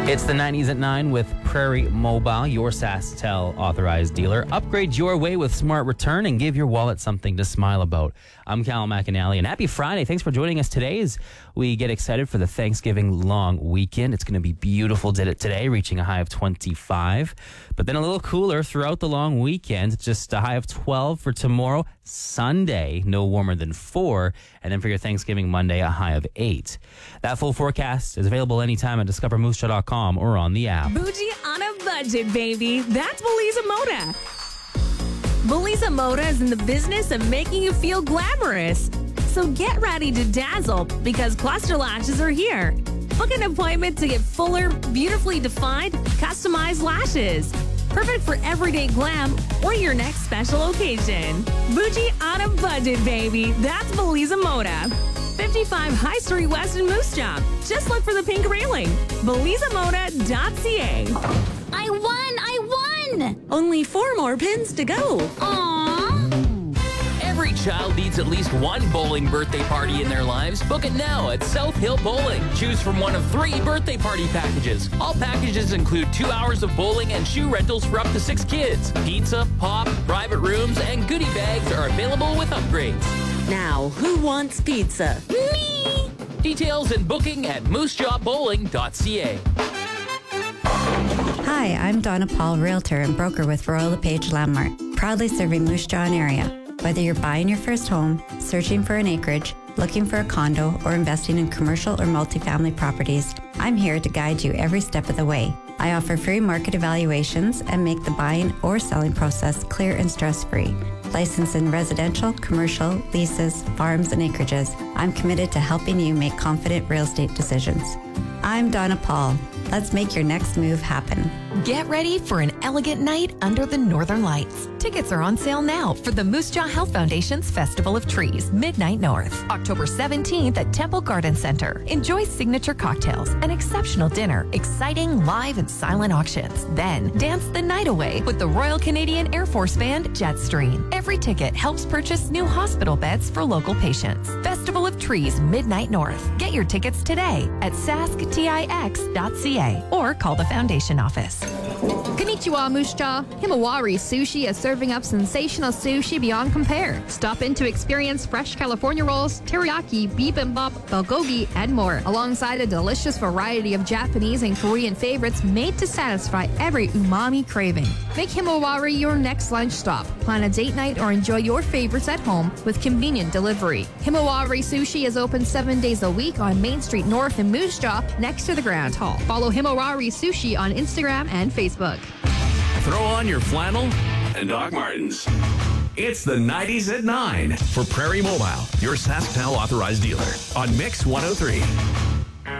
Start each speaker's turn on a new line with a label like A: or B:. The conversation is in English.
A: It's the 90s at 9 with Prairie Mobile, your SaskTel authorized dealer. Upgrade your way with Smart Return and give your wallet something to smile about. I'm Cal McAnally, and happy Friday. Thanks for joining us today as we get excited for the Thanksgiving long weekend. It's going to be beautiful today, reaching a high of 25. But then a little cooler throughout the long weekend, just a high of 12 for tomorrow. Sunday, no warmer than 4. And then for your Thanksgiving Monday, a high of 8. That full forecast is available anytime at discovermoosejaw.com or on the app.
B: Bougie on a budget, baby. That's Belisa Moda. Belisa Moda is in the business of making you feel glamorous. So get ready to dazzle because Cluster Lashes are here. Book an appointment to get fuller, beautifully defined, customized lashes. Perfect for everyday glam or your next special occasion. Bougie on a budget, baby. That's Belisa Moda. 55 High Street West in Moose Jaw. Just look for the pink railing. BelisaModa.ca.
C: I won!
B: Only 4 more pins to go.
C: Aww!
D: Every child needs at least one bowling birthday party in their lives. Book it now at South Hill Bowling. Choose from one of 3 birthday party packages. All packages include 2 hours of bowling and shoe rentals for up to 6 kids. Pizza, pop, private rooms, and goodie bags are available with upgrades.
E: Now, who wants pizza?
C: Me!
D: Details and booking at moosejawbowling.ca.
F: Hi, I'm Donna Paul, Realtor and broker with Royal LePage Landmark, proudly serving Moose Jaw and area. Whether you're buying your first home, searching for an acreage, looking for a condo, or investing in commercial or multifamily properties, I'm here to guide you every step of the way. I offer free market evaluations and make the buying or selling process clear and stress-free. Licensed in residential, commercial, leases, farms, and acreages, I'm committed to helping you make confident real estate decisions. I'm Donna Paul. Let's make your next move happen.
G: Get ready for an elegant night under the Northern Lights. Tickets are on sale now for the Moose Jaw Health Foundation's Festival of Trees, Midnight North, October 17th at Temple Garden Center. Enjoy signature cocktails, an exceptional dinner, exciting live and silent auctions. Then dance the night away with the Royal Canadian Air Force Band Jetstream. Every ticket helps purchase new hospital beds for local patients. Festival of Trees, Midnight North. Get your tickets today at sasktix.ca or call the foundation office.
H: Konnichiwa, Moose Jaw. Himawari Sushi is serving up sensational sushi beyond compare. Stop in to experience fresh California rolls, teriyaki, bibimbap, bulgogi, and more, alongside a delicious variety of Japanese and Korean favorites made to satisfy every umami craving. Make Himawari your next lunch stop. Plan a date night or enjoy your favorites at home with convenient delivery. Himawari Sushi is open 7 days a week on Main Street North in Moose Jaw, next to the Grand Hall. Follow Himawari Sushi on Instagram and Facebook.
I: Throw on your flannel and Doc Martens. It's the 90s at 9 for Prairie Mobile, your SaskTel authorized dealer on Mix 103.